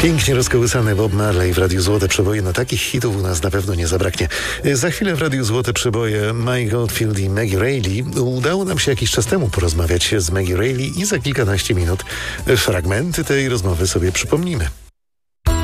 Pięknie rozkołysany Bob Marley w Radiu Złote Przeboje. No takich hitów u nas na pewno nie zabraknie. Za chwilę w Radiu Złote Przeboje Mike Oldfield i Maggie Reilly. Udało nam się jakiś czas temu porozmawiać z Maggie Reilly i za kilkanaście minut fragmenty tej rozmowy sobie przypomnimy.